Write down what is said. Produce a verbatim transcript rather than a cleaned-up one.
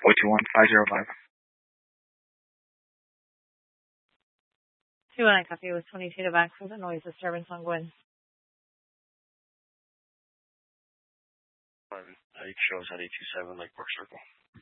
four two one five zero five. two one, I copy with twenty-two to back for the noise disturbance on Gwyn. Eight shows at eight two seven Lake Park Circle.